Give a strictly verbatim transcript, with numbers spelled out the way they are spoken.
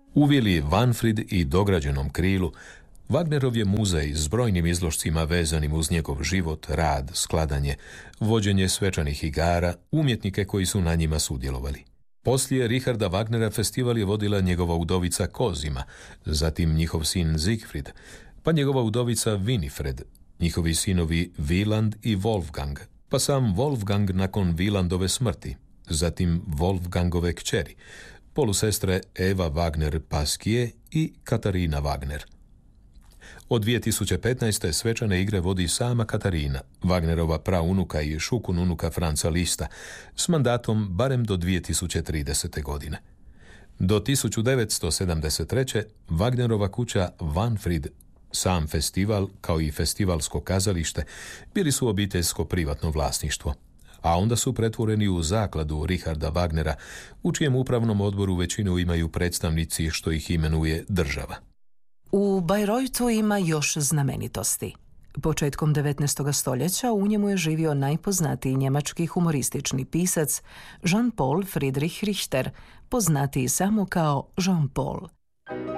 U vili Wahnfried i dograđenom krilu Wagnerov je muzej s brojnim izložcima vezanim uz njegov život, rad, skladanje, vođenje svečanih igara, umjetnike koji su na njima sudjelovali. Poslije Richarda Wagnera festival je vodila njegova udovica Cosima, zatim njihov sin Siegfried, pa njegova udovica Winifred, njihovi sinovi Wieland i Wolfgang, pa sam Wolfgang nakon Wielandove smrti, zatim Wolfgangove kćeri, polusestre Eva Wagner-Pasquier i Katarina Wagner. Od dvije tisuće petnaeste. svečane igre vodi sama Katarina, Wagnerova praunuka i šukun unuka Franza Lista, s mandatom barem do dvije tisuće tridesete. godine. Do tisuću devetsto sedamdeset treće. Wagnerova kuća Wahnfried, sam festival kao i festivalsko kazalište bili su obiteljsko privatno vlasništvo, a onda su pretvoreni u zakladu Richarda Wagnera, u čijem upravnom odboru većinu imaju predstavnici što ih imenuje država. U Bayreuthu ima još znamenitosti. Početkom devetnaestog. stoljeća u njemu je živio najpoznatiji njemački humoristični pisac Jean Paul Friedrich Richter, poznatiji samo kao Jean Paul.